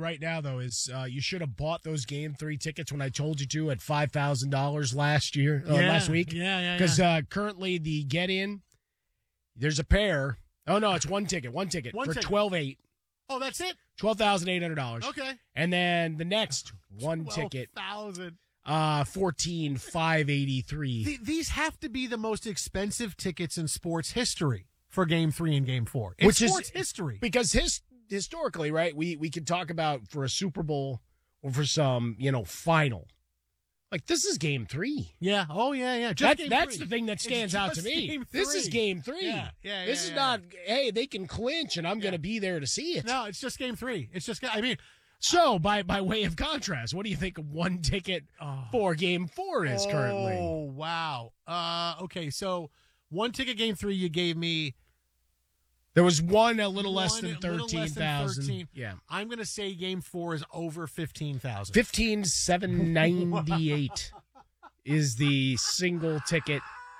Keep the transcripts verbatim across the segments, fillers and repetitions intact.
right now, though, is uh, you should have bought those Game three tickets when I told you to at five thousand dollars last year, uh, yeah, last week. Yeah, yeah, Because yeah. uh, currently the get-in, there's a pair. Oh, no, it's one ticket. One ticket One for ticket. twelve eight. Oh, that's it? twelve thousand eight hundred dollars. Okay. And then the next one ticket, twelve thousand. uh, fourteen thousand five hundred eighty-three. Th- these have to be the most expensive tickets in sports history for Game Three and Game Four. In Which is- sports history. Because his, historically, right, we, we could talk about for a Super Bowl or for some, you know, final. Like, this is Game Three. Yeah. Oh, yeah, yeah. Just That, game that's three. the thing that It's stands out to just me. game This is three. Game Three. Yeah, yeah, This yeah, is yeah. not, hey, they can clinch and I'm going to be there to see it. No, it's just Game Three. It's just, I mean, So, by by way of contrast, what do you think one ticket Oh. for Game Four is currently? Oh, wow. Uh, okay, so one ticket Game Three you gave me. There was one a little less One, than a little less than thirteen thousand. thirteen. Yeah. I'm going to say Game Four is over fifteen thousand. fifteen seven ninety-eight is the single ticket.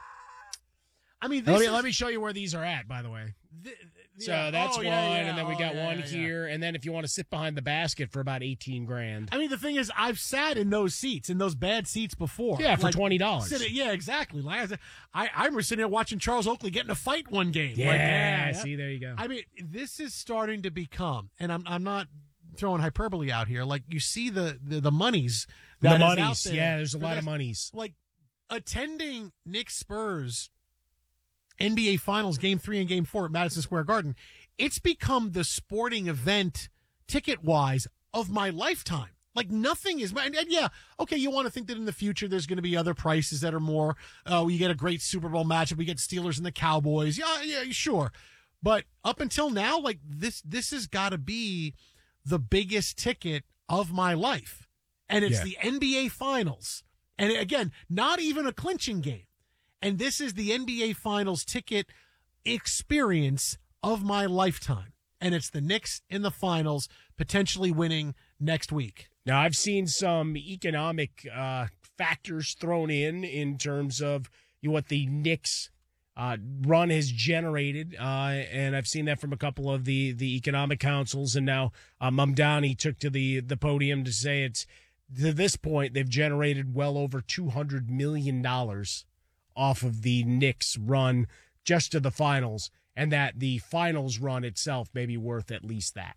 I mean, Let this me, is, let me show you where these are at, by the way. th- So yeah. that's Oh, one, yeah, yeah. and then we Oh, got yeah, one yeah, yeah. here, and then if you want to sit behind the basket for about eighteen grand. I mean, the thing is, I've sat in those seats, in those bad seats before. Yeah, for Like, twenty dollars. sit- Yeah, exactly. Like I, said, I, I remember sitting there watching Charles Oakley get in a fight one game. Yeah, Like, yeah, see, there you go. I mean, this is starting to become, and I'm I'm not throwing hyperbole out here. Like you see the the, the monies, the that is out monies, there yeah, there's a for lot of this. monies. Like attending Knicks Spurs N B A Finals Game Three and Game Four at Madison Square Garden. It's become the sporting event ticket wise of my lifetime. Like nothing is, and, and yeah, okay. You want to think that in the future there's going to be other prices that are more. Oh, you get a great Super Bowl matchup. We get Steelers and the Cowboys. Yeah, yeah, sure. But up until now, like this, this has got to be the biggest ticket of my life, and it's Yeah. the N B A Finals. And again, not even a clinching game. And this is the N B A Finals ticket experience of my lifetime. And it's the Knicks in the finals, potentially winning next week. Now, I've seen some economic uh, factors thrown in in terms of you know, what the Knicks uh, run has generated, uh, and I've seen that from a couple of the, the economic councils. And now uh, Mamdani took to the, the podium to say it's to this point they've generated well over two hundred million dollars off of the Knicks run just to the finals, and that the finals run itself may be worth at least that.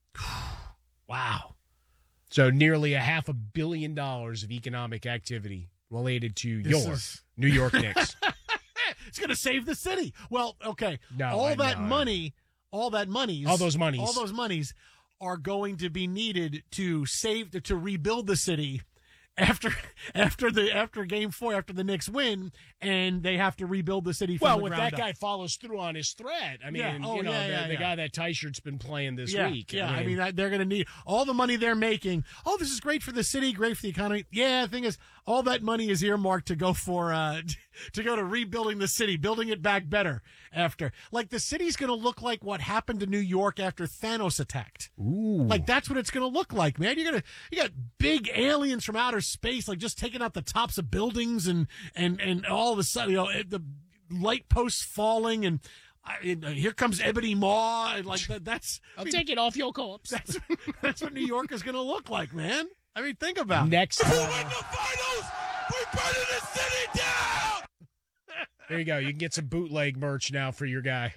Wow. So nearly a half a billion dollars of economic activity related to This your is- New York Knicks. It's going to save the city. Well, okay. No, all I that know. money, all that monies, All those monies. all those monies are going to be needed to save, to, to rebuild the city after after the after game four, after the Knicks win, and they have to rebuild the city from Well, the if ground that up. guy follows through on his threat, I mean, Yeah. Oh, you know, yeah, the, yeah, the yeah. guy that T-shirt's been playing this yeah, week. Yeah, I mean, I- they're going to need all the money they're making. Oh, this is great for the city, great for the economy. Yeah, the thing is, all that money is earmarked to go for uh to go to rebuilding the city, building it back better after. Like the city's going to look like what happened to New York after Thanos attacked. Ooh. Like that's what it's going to look like, man. You're gonna you got big aliens from outer space, like just taking out the tops of buildings, and and and all of a sudden, you know, it- the light posts falling, and I, and, uh, here comes Ebony Maw, and like that, that's I'll I mean, take it off your corpse. that's that's what New York is going to look like, man. I mean, think about it. Next Win level. the finals! We're burning the city down! There you go. You can get some bootleg merch now for your guy.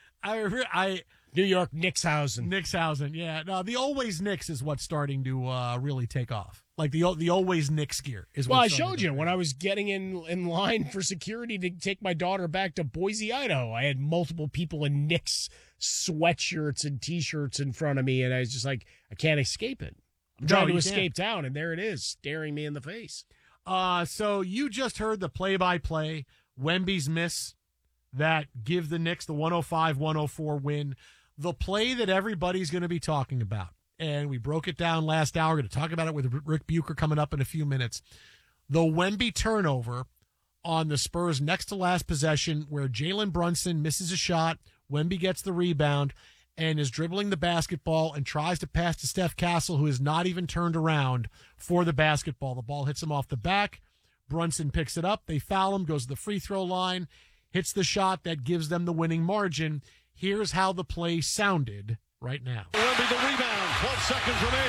I re- I New York Knickshausen. Knickshausen, yeah. No, the always Knicks is what's starting to uh, really take off. Like the the always Knicks gear is. Well, I what's starting showed to you take when I was getting in in line for security to take my daughter back to Boise, Idaho. I had multiple people in Knicks sweatshirts and T-shirts in front of me, and I was just like, I can't escape it. I'm No, trying to you escape town, and there it is, staring me in the face. Uh, so you just heard the play-by-play, Wemby's miss that give the Knicks the one oh five one oh four win, the play that everybody's going to be talking about. And we broke it down last hour. We're going to talk about it with Rick Bucher coming up in a few minutes. The Wemby turnover on the Spurs' next to last possession where Jalen Brunson misses a shot, Wemby gets the rebound, and is dribbling the basketball and tries to pass to Steph Castle, who is not even turned around for the basketball. The ball hits him off the back. Brunson picks it up. They foul him, goes to the free throw line, hits the shot that gives them the winning margin. Here's how the play sounded right now. Wemby the rebound. twelve seconds remaining.